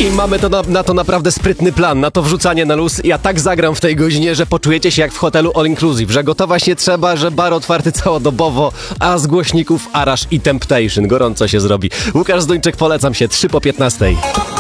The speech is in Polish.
I mamy na to naprawdę sprytny plan, na to wrzucanie na luz. Ja tak zagram w tej godzinie, że poczujecie się jak w hotelu all inclusive, że gotować nie trzeba, że bar otwarty całodobowo, a z głośników Arash i Temptation. Gorąco się zrobi. Łukasz Zduńczyk, polecam się, 3 po 15.